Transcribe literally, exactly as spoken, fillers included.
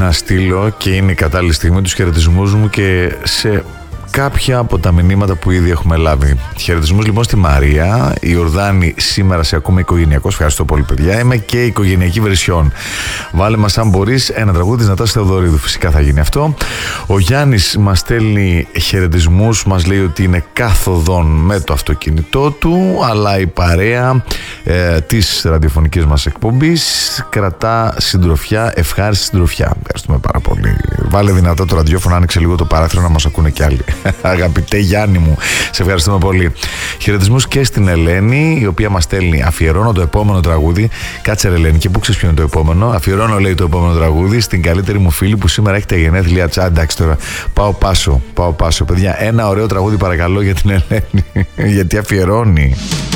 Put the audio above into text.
να στείλω, και είναι η κατάλληλη στιγμή, τους χαιρετισμούς μου και σε κάποια από τα μηνύματα που ήδη έχουμε λάβει. Χαιρετισμούς λοιπόν στη Μαρία. Η Ορδάνη, σήμερα σε ακούμε οικογενειακός. Ευχαριστώ πολύ, παιδιά. Είμαι και οικογενειακή βερσιόν. Βάλε μας, αν μπορείς, ένα τραγούδι της Νατάσης Θεοδωρίδου. Φυσικά θα γίνει αυτό. Ο Γιάννης μας στέλνει χαιρετισμούς. Μας λέει ότι είναι κάθοδον με το αυτοκίνητό του, αλλά η παρέα ε, της ραδιοφωνικής μας εκπομπής κρατά συντροφιά, ευχάριστη συντροφιά. Ευχαριστούμε πάρα πολύ. Βάλε δυνατά το ραδιόφωνο, άνοιξε λίγο το παράθυρο να μας ακούνε κι άλλοι. Αγαπητέ Γιάννη μου, σε ευχαριστούμε πολύ. Χαιρετισμούς και στην Ελένη, η οποία μας στέλνει: αφιερώνω το επόμενο τραγούδι. Κάτσε ρε Ελένη, και πού ξέρεις ποιο είναι το επόμενο? Αφιερώνω, λέει, το επόμενο τραγούδι στην καλύτερη μου φίλη που σήμερα έχει τα γενέθλια της. Εντάξει τώρα, πάω πάσο, πάω πάσο. Παιδιά, ένα ωραίο τραγούδι παρακαλώ για την Ελένη, γιατί αφιερώνει.